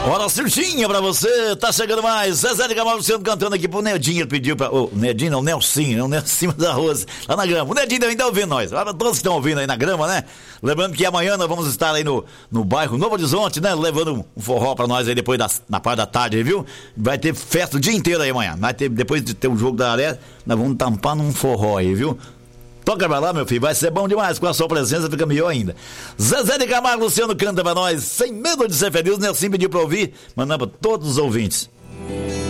Hora certinha pra você, tá chegando mais. Zezé de Camargo Luciano cantando aqui pro Nedinho, ele pediu pra... Nedinho não, Nelsinho, Nelsinho da Rose, lá na grama. O Nedinho ainda tá ouvindo nós, todos estão ouvindo aí na grama, né? Lembrando que amanhã nós vamos estar aí no bairro Novo Horizonte, né? Levando um forró pra nós aí depois na parte da tarde, viu? Vai ter festa o dia inteiro aí amanhã. Depois de ter o jogo da Aré, nós vamos tampar num forró aí, viu? Toca pra lá, meu filho, vai ser bom demais. Com a sua presença fica melhor ainda. Zezé de Camargo Luciano canta pra nós, sem medo de ser feliz. Nelson pediu pra ouvir, mandando pra todos os ouvintes.